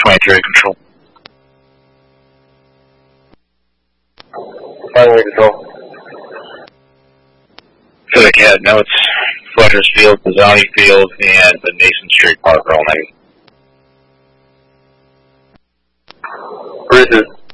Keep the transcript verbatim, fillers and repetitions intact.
twenty-three control. Finally control. Pacific Head, no, it's Fletcher's Field, Pizzani Field, and the Mason Street Park, all night. Bridges.